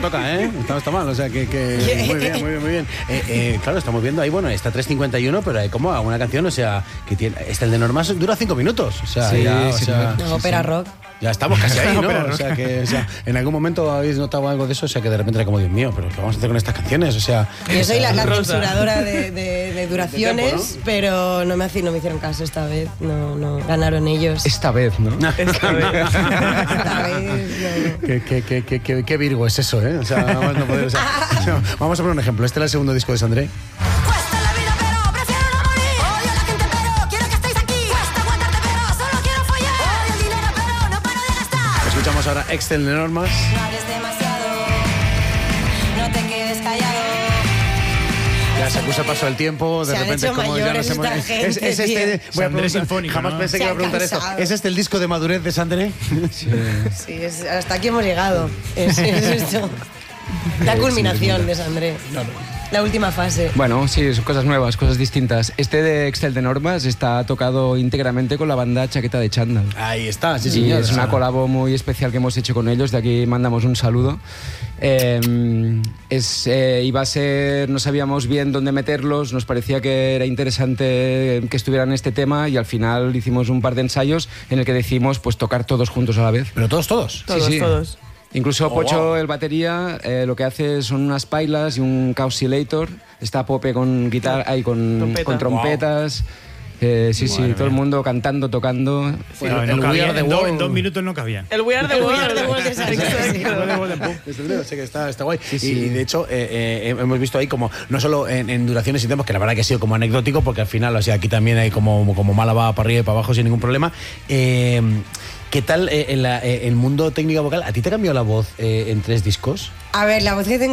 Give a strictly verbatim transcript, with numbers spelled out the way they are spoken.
toca, ¿eh? Está, está mal, o sea que, que muy bien, muy bien, muy bien. Eh, eh, claro, estamos viendo ahí, bueno, está tres cincuenta y uno, pero hay como una canción, o sea, que tiene, este el de Normas dura cinco minutos, o sea, sí, ya, o sí, sea, no, sí, ópera sí. rock. Ya estamos casi ahí, ¿no? O sea, que o sea, en algún momento habéis notado algo de eso, o sea, que de repente era como, Dios mío, pero ¿qué vamos a hacer con estas canciones? O sea... Yo soy la, la Rosa. censuradora de, de, de duraciones, De tiempo, ¿no? pero no me, haci- no me hicieron caso esta vez, no, no, ganaron ellos. Esta vez, ¿no? Esta vez. Esta vez, no. ¿Qué, qué, qué, qué, qué, qué Virgo es eso, ¿eh? O sea, vamos, no poder, o sea, no, vamos a poner un ejemplo. Este era el segundo disco de Sandré. Cuesta la vida, pero prefiero no morir. Odio a la gente, pero quiero que estéis aquí. Cuesta aguantarte, pero solo quiero follar. Odio el dinero, pero no paro de gastar. Escuchamos ahora Excel de Normas. No hables demasiado, no te quedes callado. Ya se acusa paso del tiempo, de Se han repente hecho como ya mayores nos hemos... esta gente, es, es este, tío. voy a Sandré preguntar, sinfónico, jamás ¿no? pensé Se que iba a han preguntar esto. cansado. ¿Es este el disco de madurez de Sandré? Sí, es- hasta aquí hemos llegado. Es, es esto. La culminación de Sandré. La última fase. Bueno, sí, son cosas nuevas, cosas distintas. Este de Excel de Normas está tocado íntegramente con la banda Chaqueta de Chándal. Ahí está, sí, Y señor. es una colabo muy especial que hemos hecho con ellos. De aquí mandamos un saludo. Eh, es, eh, iba a ser, no sabíamos bien dónde meterlos, nos parecía que era interesante que estuvieran en este tema y al final hicimos un par de ensayos en el que decidimos pues tocar todos juntos a la vez. Pero todos, todos. Todos, Sí, sí. todos. Incluso Oh, Pocho, wow. el batería, eh, lo que hace son unas pailas y un Causilator. Está Pope con guitarra y con, Trompeta. con trompetas. Eh, sí, sí, Madre todo el mía. mundo cantando, tocando. Bueno, No, el no We cabían, Are the en, do- World. en dos minutos no cabían. El We Are the El We World. Are the World de Sandré. Desde luego, sé que está, está guay. Y, y de hecho, eh, eh, hemos visto ahí como, no solo en, en duraciones y tiempos, que la verdad que ha sido como anecdótico, porque al final, o sea, aquí también hay como, como Málaga para arriba y para abajo sin ningún problema. Eh, ¿Qué tal eh, en la- eh, el mundo técnico vocal? ¿A ti te ha cambiado la voz eh, en tres discos? A ver, la voz que tengo